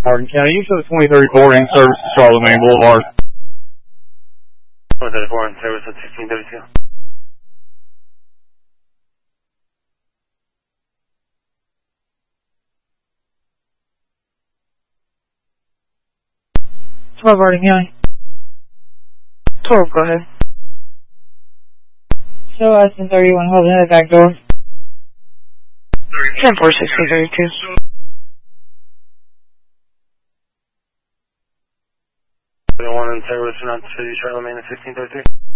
Hardin County, you show the 2034 in service to Charlemagne Boulevard. 2034 in service at 1632. Hardin County. 12, go ahead. Show us in 31 holding at the back door. 10-4, 1632. The one in service not to Charlemagne at 1632.